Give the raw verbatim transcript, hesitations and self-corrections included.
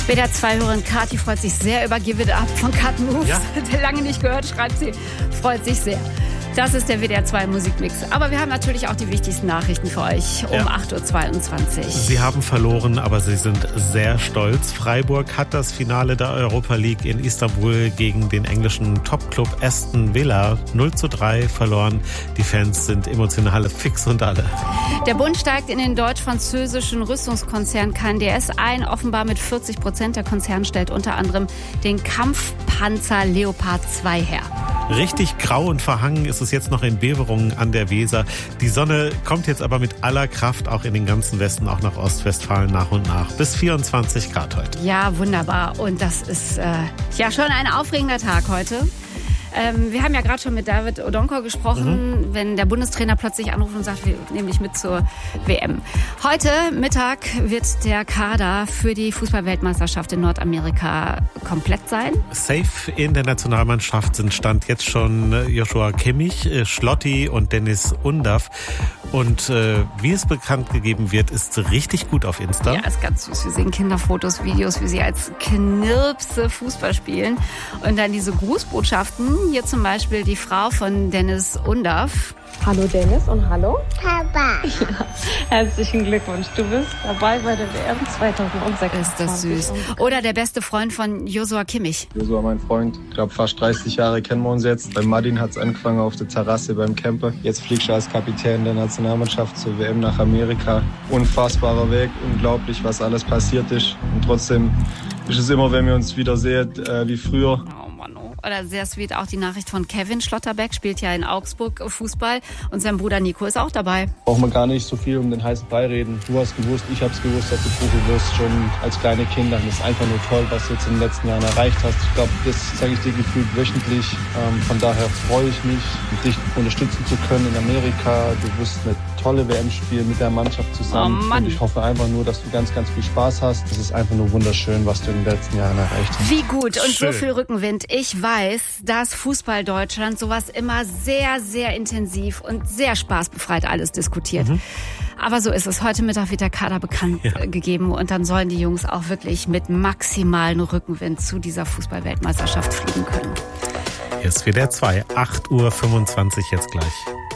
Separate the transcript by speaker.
Speaker 1: W D R zwei-Hörerin Kathi freut sich sehr über Give It Up von Cut Moves. Ja. Lange nicht gehört, schreibt sie. Freut sich sehr. Das ist der W D R zwei Musikmix. Aber wir haben natürlich auch die wichtigsten Nachrichten für euch um ja. acht Uhr zweiundzwanzig.
Speaker 2: Sie haben verloren, aber sie sind sehr stolz. Freiburg hat das Finale der Europa League in Istanbul gegen den englischen Topclub Aston Villa null zu drei verloren. Die Fans sind emotionale Fix und alle.
Speaker 1: Der Bund steigt in den deutsch-französischen Rüstungskonzern K N D S ein, offenbar mit vierzig Prozent. Der Konzern stellt unter anderem den Kampfpanzer Leopard zwei her.
Speaker 2: Richtig grau und verhangen ist es jetzt noch in Beverungen an der Weser. Die Sonne kommt jetzt aber mit aller Kraft auch in den ganzen Westen, auch nach Ostwestfalen nach und nach. Bis vierundzwanzig Grad heute.
Speaker 1: Ja, wunderbar. Und das ist äh, ja schon ein aufregender Tag heute. Ähm, wir haben ja gerade schon mit David Odonkor gesprochen, mhm. wenn der Bundestrainer plötzlich anruft und sagt, wir nehmen dich mit zur W M. Heute Mittag wird der Kader für die Fußball-Weltmeisterschaft in Nordamerika komplett sein.
Speaker 2: Safe in der Nationalmannschaft sind Stand jetzt schon Joshua Kimmich, Schlotti und Dennis Undav. Und äh, wie es bekannt gegeben wird, ist richtig gut auf Insta.
Speaker 1: Ja, ist ganz süß. Wir sehen Kinderfotos, Videos, wie sie als Knirpse Fußball spielen. Und dann diese Grußbotschaften. Hier zum Beispiel die Frau von Dennis Undav.
Speaker 3: Hallo Dennis und hallo
Speaker 4: Papa.
Speaker 3: Ja, herzlichen Glückwunsch. Du bist dabei bei der W M zweitausendsechsundzwanzig.
Speaker 1: Ist das süß. Oder der beste Freund von Joshua Kimmich.
Speaker 5: Joshua, mein Freund. Ich glaube, fast dreißig Jahre kennen wir uns jetzt. Bei Martin hat es angefangen auf der Terrasse beim Camper. Jetzt fliegst du als Kapitän der Nationalmannschaft zur W M nach Amerika. Unfassbarer Weg, unglaublich, was alles passiert ist. Und trotzdem ist es immer, wenn wir uns wieder sehen, äh, wie früher.
Speaker 1: Oder sehr sweet auch die Nachricht von Kevin Schlotterbeck, spielt ja in Augsburg Fußball und sein Bruder Nico ist auch dabei.
Speaker 5: Braucht man gar nicht so viel um den heißen Brei reden. Du hast gewusst, ich hab's gewusst, dass du Profi wirst, schon als kleine Kinder. Das ist einfach nur toll, was du jetzt in den letzten Jahren erreicht hast. Ich glaube, das zeige ich dir gefühlt wöchentlich. Ähm, von daher freue ich mich, dich unterstützen zu können in Amerika. Du wirst eine tolle W M spielen mit der Mannschaft zusammen.
Speaker 1: Oh Mann.
Speaker 5: Und ich hoffe einfach nur, dass du ganz, ganz viel Spaß hast. Das ist einfach nur wunderschön, was du in den letzten Jahren erreicht hast.
Speaker 1: Wie gut und
Speaker 2: Schön.
Speaker 1: So viel Rückenwind. Ich weiß, dass Fußball Deutschland sowas immer sehr, sehr intensiv und sehr spaßbefreit alles diskutiert. Mhm. Aber so ist es. Heute Mittag wird der Kader bekannt ja. gegeben und dann sollen die Jungs auch wirklich mit maximalen Rückenwind zu dieser Fußball-Weltmeisterschaft fliegen können.
Speaker 2: Hier ist W D R zwei, acht Uhr fünfundzwanzig jetzt gleich.